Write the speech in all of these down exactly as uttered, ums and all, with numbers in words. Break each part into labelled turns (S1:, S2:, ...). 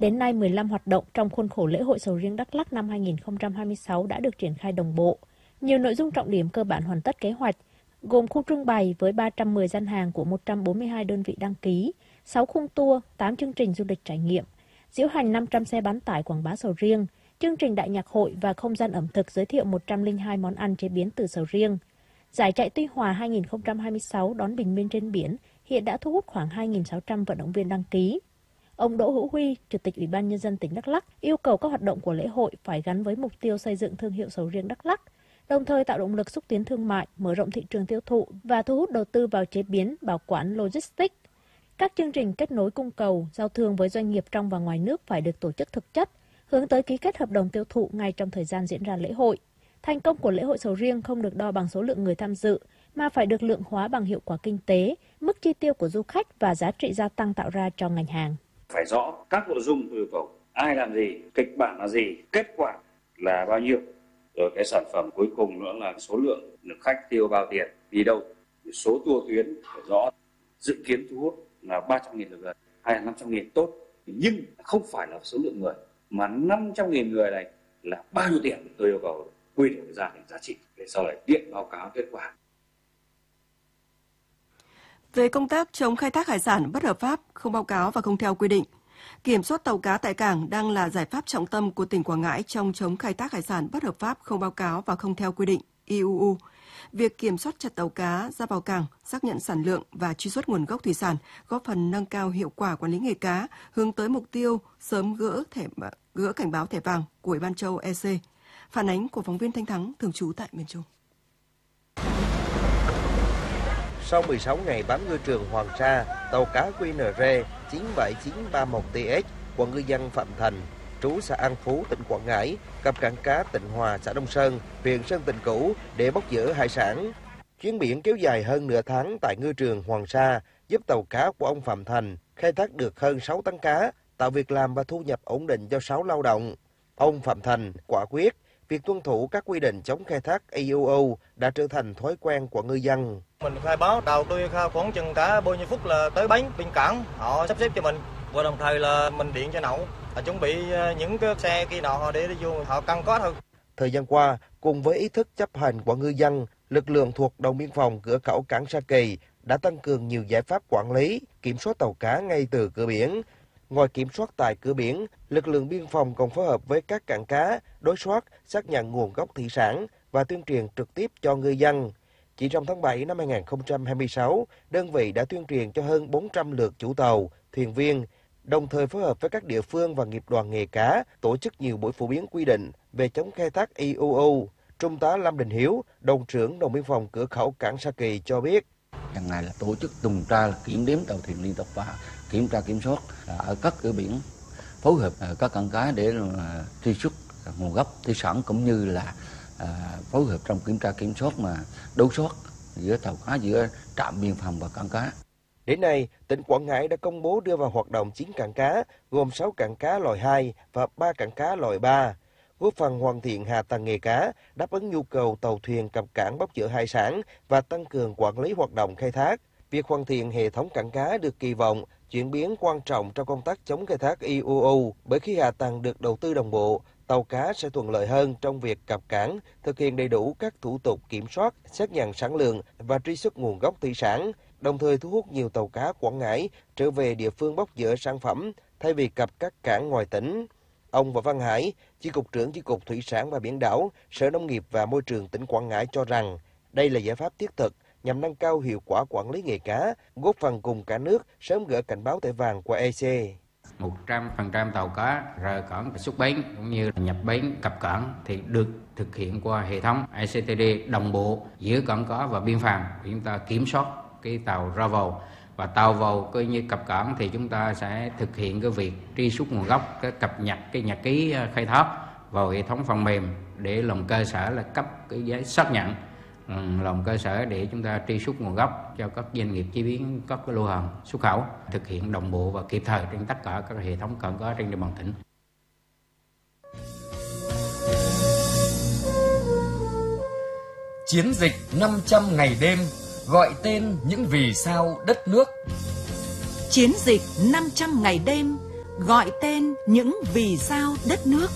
S1: đến nay mười lăm hoạt động trong khuôn khổ lễ hội sầu riêng Đắk Lắk năm hai nghìn không trăm hai mươi sáu đã được triển khai đồng bộ. Nhiều nội dung trọng điểm cơ bản hoàn tất kế hoạch, gồm khu trưng bày với ba trăm mười gian hàng của một trăm bốn mươi hai đơn vị đăng ký, sáu khung tour, tám chương trình du lịch trải nghiệm, diễu hành năm trăm xe bán tải quảng bá sầu riêng, chương trình đại nhạc hội và không gian ẩm thực giới thiệu một trăm lẻ hai món ăn chế biến từ sầu riêng. Giải chạy Tuy Hòa hai nghìn không trăm hai mươi sáu đón bình minh trên biển hiện đã thu hút khoảng hai nghìn sáu trăm vận động viên đăng ký. Ông Đỗ Hữu Huy, Chủ tịch Ủy ban Nhân dân tỉnh Đắk Lắk yêu cầu các hoạt động của lễ hội phải gắn với mục tiêu xây dựng thương hiệu sầu riêng Đắk Lắk, đồng thời tạo động lực xúc tiến thương mại, mở rộng thị trường tiêu thụ và thu hút đầu tư vào chế biến, bảo quản, logistics. Các chương trình kết nối cung cầu, giao thương với doanh nghiệp trong và ngoài nước phải được tổ chức thực chất, hướng tới ký kết hợp đồng tiêu thụ ngay trong thời gian diễn ra lễ hội. Thành công của lễ hội sầu riêng không được đo bằng số lượng người tham dự, mà phải được lượng hóa bằng hiệu quả kinh tế, mức chi tiêu của du khách và giá trị gia tăng tạo ra cho ngành hàng.
S2: Phải rõ các nội dung yêu cầu, ai làm gì, kịch bản là gì, kết quả là bao nhiêu, rồi cái sản phẩm cuối cùng nữa là số lượng lượng khách tiêu bao tiền, đi đâu, số tour tuyến phải rõ, dự kiến thu hút là ba trăm nghìn lượt người hay là năm trăm nghìn tốt, nhưng không phải là số lượng người, mà năm trăm nghìn người này là bao nhiêu tiền, tôi yêu cầu quy định ra thành giá trị để sau này điện báo cáo kết quả.
S3: Về công tác chống khai thác hải sản bất hợp pháp, không báo cáo và không theo quy định, kiểm soát tàu cá tại cảng đang là giải pháp trọng tâm của tỉnh Quảng Ngãi trong chống khai thác hải sản bất hợp pháp, không báo cáo và không theo quy định (I U U). Việc kiểm soát chặt tàu cá ra vào cảng, xác nhận sản lượng và truy xuất nguồn gốc thủy sản góp phần nâng cao hiệu quả quản lý nghề cá, hướng tới mục tiêu sớm gỡ thẻ gỡ cảnh báo thẻ vàng của Ủy ban châu Âu E C. Phản ánh của phóng viên Thanh Thắng thường trú tại miền Trung.
S4: Sau mười sáu ngày bám ngư trường Hoàng Sa, tàu cá Q N R chín bảy chín ba mốt T S của ngư dân Phạm Thành, trú xã An Phú, tỉnh Quảng Ngãi, cập cảng cá Tịnh Hòa, xã Đông Sơn, huyện Sơn Tịnh Cửu để bốc dỡ hải sản. Chuyến biển kéo dài hơn nửa tháng tại ngư trường Hoàng Sa giúp tàu cá của ông Phạm Thành khai thác được hơn sáu tấn cá, tạo việc làm và thu nhập ổn định cho sáu lao động. Ông Phạm Thành quả quyết việc tuân thủ các quy định chống khai thác I U U đã trở thành thói quen của ngư dân.
S5: Mình khai báo tàu tôi khai khoảng chừng cả bao nhiêu phút là tới bến bên cảng, họ sắp xếp cho mình và đồng thời là mình điện cho nậu, họ chuẩn bị những cái xe kia nọ để đi vô, họ cân có thôi.
S4: Thời gian qua, cùng với ý thức chấp hành của ngư dân, lực lượng thuộc đồn biên phòng cửa khẩu cảng Sa Kỳ đã tăng cường nhiều giải pháp quản lý, kiểm soát tàu cá ngay từ cửa biển. Ngoài kiểm soát tại cửa biển, lực lượng biên phòng còn phối hợp với các cảng cá, đối soát, xác nhận nguồn gốc thủy sản và tuyên truyền trực tiếp cho ngư dân. Chỉ trong tháng bảy năm hai nghìn không trăm hai mươi sáu, đơn vị đã tuyên truyền cho hơn bốn trăm lượt chủ tàu, thuyền viên, đồng thời phối hợp với các địa phương và nghiệp đoàn nghề cá tổ chức nhiều buổi phổ biến quy định về chống khai thác I U U. Trung tá Lâm Đình Hiếu, đồn trưởng đồn biên phòng cửa khẩu cảng Sa Kỳ cho biết.
S6: Hàng ngày là tổ chức tuần tra, kiểm đếm tàu thuyền liên tục và kiểm tra kiểm soát ở các cửa biển, phối hợp các cảng cá để truy xuất nguồn gốc thủy sản cũng như là phối hợp trong kiểm tra kiểm soát mà đối soát giữa tàu cá, giữa trạm biên phòng và cảng cá.
S4: Đến nay, tỉnh Quảng Ngãi đã công bố đưa vào hoạt động chín cảng cá, gồm sáu cảng cá loại hai và ba cảng cá loại ba, góp phần hoàn thiện hạ tầng nghề cá, đáp ứng nhu cầu tàu thuyền cập cảng bốc dỡ hải sản và tăng cường quản lý hoạt động khai thác. Việc hoàn thiện hệ thống cảng cá được kỳ vọng chuyển biến quan trọng trong công tác chống khai thác I U U, bởi khi hạ tầng được đầu tư đồng bộ, tàu cá sẽ thuận lợi hơn trong việc cập cảng, thực hiện đầy đủ các thủ tục kiểm soát, xác nhận sản lượng và truy xuất nguồn gốc thủy sản, đồng thời thu hút nhiều tàu cá Quảng Ngãi trở về địa phương bốc dỡ sản phẩm thay vì cập các cảng ngoài tỉnh. Ông Võ Văn Hải, Chi cục trưởng Chi cục Thủy sản và Biển đảo, Sở Nông nghiệp và Môi trường tỉnh Quảng Ngãi cho rằng đây là giải pháp thiết thực nhằm nâng cao hiệu quả quản lý nghề cá, góp phần cùng cả nước sớm gỡ cảnh báo thẻ vàng của E C.
S7: một trăm phần trăm tàu cá rời cảng xuất bến cũng như nhập bến cập cảng thì được thực hiện qua hệ thống I C T D đồng bộ giữa cảng cá và biên phòng. Chúng ta kiểm soát cái tàu ra vào và tàu vào coi như cập cảng thì chúng ta sẽ thực hiện cái việc truy xuất nguồn gốc, cái cập nhật cái nhật ký khai thác vào hệ thống phần mềm để làm cơ sở là cấp cái giấy xác nhận, làm cơ sở để chúng ta truy xuất nguồn gốc cho các doanh nghiệp chế biến các cái lô hàng xuất khẩu, thực hiện đồng bộ và kịp thời trên tất cả các hệ thống cảng cá trên địa bàn tỉnh.
S8: Chiến dịch năm trăm ngày đêm gọi tên những vì sao đất nước.
S9: Chiến dịch năm trăm ngày đêm Gọi tên những vì sao đất nước.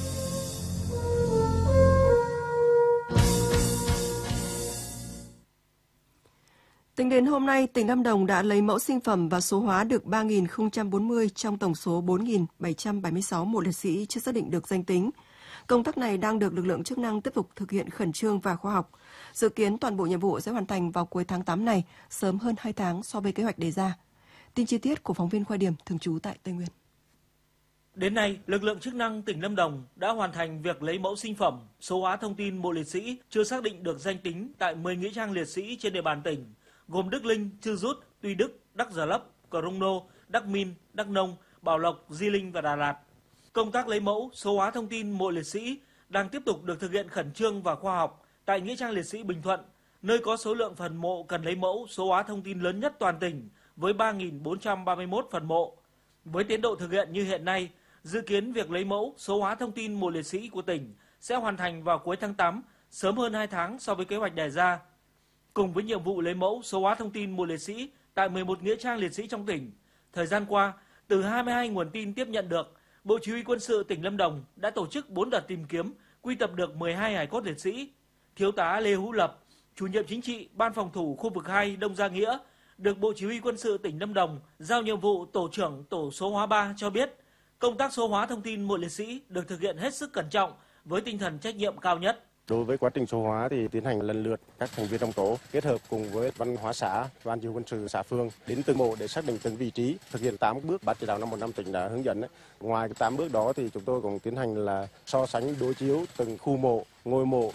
S3: Tính đến hôm nay, tỉnh Lâm Đồng đã lấy mẫu sinh phẩm và số hóa được ba nghìn không trăm bốn mươi trong tổng số bốn nghìn bảy trăm bảy mươi sáu mộ liệt sĩ chưa xác định được danh tính. Công tác này đang được lực lượng chức năng tiếp tục thực hiện khẩn trương và khoa học. Dự kiến toàn bộ nhiệm vụ sẽ hoàn thành vào cuối tháng tám này, sớm hơn hai tháng so với kế hoạch đề ra. Tin chi tiết của phóng viên Khoa Điểm thường trú tại Tây Nguyên.
S10: Đến nay, lực lượng chức năng tỉnh Lâm Đồng đã hoàn thành việc lấy mẫu sinh phẩm, số hóa thông tin mộ liệt sĩ chưa xác định được danh tính tại mười nghĩa trang liệt sĩ trên địa bàn tỉnh, gồm Đức Linh, Chư Rút, Tuy Đức, Đắc Giờ Lấp, Cờ Rông Nô, Đắc Min, Đắc Nông, Bảo Lộc, Di Linh và Đà Lạt. Công tác lấy mẫu, số hóa thông tin mộ liệt sĩ đang tiếp tục được thực hiện khẩn trương và khoa học tại nghĩa trang liệt sĩ Bình Thuận, nơi có số lượng phần mộ cần lấy mẫu số hóa thông tin lớn nhất toàn tỉnh với ba nghìn bốn trăm ba mươi mốt phần mộ. Với tiến độ thực hiện như hiện nay, dự kiến việc lấy mẫu số hóa thông tin mộ liệt sĩ của tỉnh sẽ hoàn thành vào cuối tháng tám, sớm hơn hai tháng so với kế hoạch đề ra. Cùng với nhiệm vụ lấy mẫu số hóa thông tin mộ liệt sĩ tại mười một nghĩa trang liệt sĩ trong tỉnh, thời gian qua, từ hai mươi hai nguồn tin tiếp nhận được, Bộ Chỉ huy Quân sự tỉnh Lâm Đồng đã tổ chức bốn đợt tìm kiếm, quy tập được mười hai hài cốt liệt sĩ. Thiếu tá Lê Hữu Lập, chủ nhiệm chính trị Ban phòng thủ khu vực hai Đông Gia Nghĩa, được Bộ Chỉ huy Quân sự tỉnh Lâm Đồng giao nhiệm vụ tổ trưởng tổ số hóa ba cho biết, công tác số hóa thông tin mộ liệt sĩ được thực hiện hết sức cẩn trọng với tinh thần trách nhiệm cao nhất.
S11: Đối với quá trình số hóa thì tiến hành lần lượt các thành viên trong tổ kết hợp cùng với văn hóa xã, ban chỉ huy quân sự xã phường đến từng mộ để xác định từng vị trí, thực hiện tám bước ban chỉ đạo năm một năm tỉnh đã hướng dẫn. Ngoài tám bước đó thì chúng tôi cũng tiến hành là so sánh đối chiếu từng khu mộ, ngôi mộ.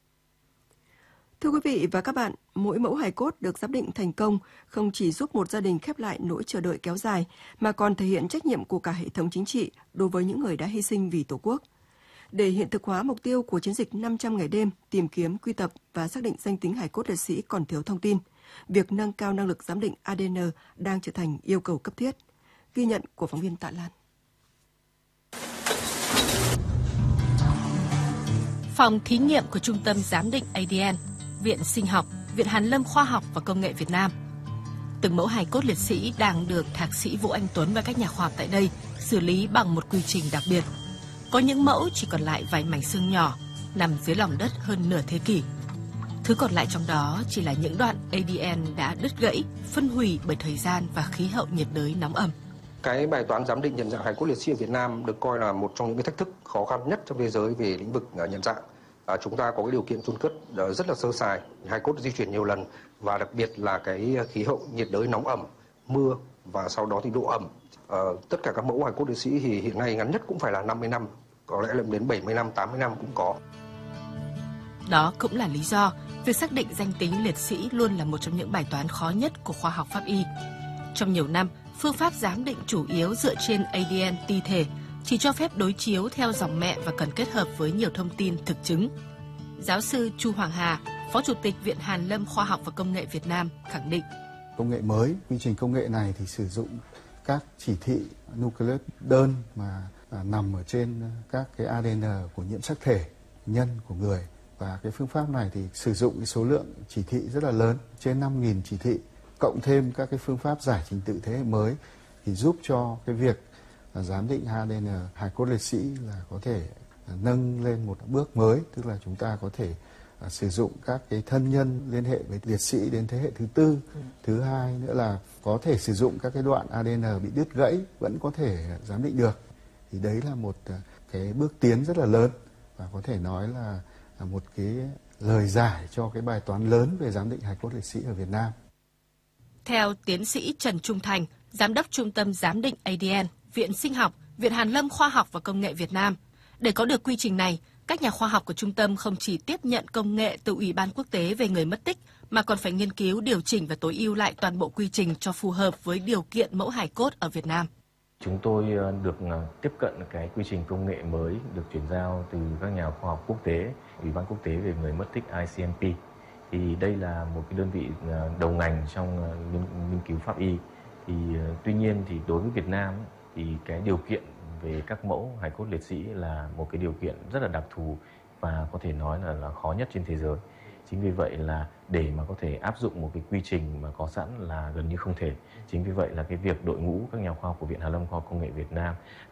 S3: Thưa quý vị và các bạn, mỗi mẫu hài cốt được giám định thành công không chỉ giúp một gia đình khép lại nỗi chờ đợi kéo dài, mà còn thể hiện trách nhiệm của cả hệ thống chính trị đối với những người đã hy sinh vì Tổ quốc. Để hiện thực hóa mục tiêu của chiến dịch năm trăm ngày đêm tìm kiếm, quy tập và xác định danh tính hài cốt liệt sĩ còn thiếu thông tin, việc nâng cao năng lực giám định a đê en đang trở thành yêu cầu cấp thiết. Ghi nhận của phóng viên Tạ Lan.
S12: Phòng thí nghiệm của Trung tâm Giám định a đê en, Viện Sinh học, Viện Hàn lâm Khoa học và Công nghệ Việt Nam. Từng mẫu hài cốt liệt sĩ đang được Thạc sĩ Vũ Anh Tuấn và các nhà khoa học tại đây xử lý bằng một quy trình đặc biệt. Có những mẫu chỉ còn lại vài mảnh xương nhỏ, nằm dưới lòng đất hơn nửa thế kỷ. Thứ còn lại trong đó chỉ là những đoạn a đê en đã đứt gãy, phân hủy bởi thời gian và khí hậu nhiệt đới nóng ẩm.
S13: Cái bài toán giám định nhận dạng hài cốt liệt sĩ ở Việt Nam được coi là một trong những cái thách thức khó khăn nhất trong thế giới về lĩnh vực nhận dạng. À, chúng ta có cái điều kiện chôn cất rất là sơ sài, hài cốt di chuyển nhiều lần và đặc biệt là cái khí hậu nhiệt đới nóng ẩm, mưa và sau đó thì độ ẩm. À, tất cả các mẫu hài cốt liệt sĩ thì hiện nay ngắn nhất cũng phải là năm mươi năm, có lẽ là đến bảy mươi năm, tám mươi năm cũng có.
S12: Đó cũng là lý do việc xác định danh tính liệt sĩ luôn là một trong những bài toán khó nhất của khoa học pháp y. Trong nhiều năm, phương pháp giám định chủ yếu dựa trên a đê en ti thể, chỉ cho phép đối chiếu theo dòng mẹ và cần kết hợp với nhiều thông tin thực chứng. Giáo sư Chu Hoàng Hà, Phó Chủ tịch Viện Hàn lâm Khoa học và Công nghệ Việt Nam khẳng định.
S14: Công nghệ mới, quy trình công nghệ này thì sử dụng các chỉ thị nucleic đơn mà à, nằm ở trên các cái a đê en của nhiễm sắc thể nhân của người. Và cái phương pháp này thì sử dụng cái số lượng chỉ thị rất là lớn, trên năm nghìn chỉ thị, cộng thêm các cái phương pháp giải trình tự thế hệ mới thì giúp cho cái việc giám định a đê en hài cốt liệt sĩ là có thể nâng lên một bước mới, tức là chúng ta có thể uh, sử dụng các cái thân nhân liên hệ với liệt sĩ đến thế hệ thứ tư. Ừ. Thứ hai nữa là có thể sử dụng các cái đoạn a đê en bị đứt gãy vẫn có thể giám định được. Thì đấy là một uh, cái bước tiến rất là lớn và có thể nói là uh, một cái lời giải cho cái bài toán lớn về giám định hài cốt liệt sĩ ở Việt Nam.
S12: Theo tiến sĩ Trần Trung Thành, Giám đốc Trung tâm Giám định a đê en, Viện Sinh học, Viện Hàn lâm Khoa học và Công nghệ Việt Nam. Để có được quy trình này, các nhà khoa học của trung tâm không chỉ tiếp nhận công nghệ từ Ủy ban quốc tế về người mất tích, mà còn phải nghiên cứu, điều chỉnh và tối ưu lại toàn bộ quy trình cho phù hợp với điều kiện mẫu hài cốt ở Việt Nam.
S15: Chúng tôi được tiếp cận cái quy trình công nghệ mới được chuyển giao từ các nhà khoa học quốc tế, Ủy ban quốc tế về người mất tích I C M P. Thì đây là một cái đơn vị đầu ngành trong nghiên cứu pháp y. Thì tuy nhiên thì đối với Việt Nam thì cái điều kiện về các mẫu hài cốt liệt sĩ là một cái điều kiện rất là đặc thù và có thể nói là, là khó nhất trên thế giới. Chính vì vậy là để mà có thể áp dụng một cái quy trình mà có sẵn là gần như không thể. Chính vì vậy là cái việc đội ngũ các nhà khoa học của Viện Hàn lâm Khoa học Công nghệ Việt Nam